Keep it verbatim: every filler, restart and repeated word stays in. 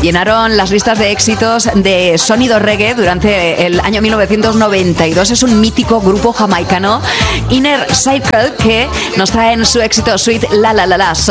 llenaron las listas de éxitos de sonido reggae durante el año mil novecientos noventa y dos. Es un mítico grupo jamaicano, Inner Circle, que nos traen su éxito Sweet La La La La.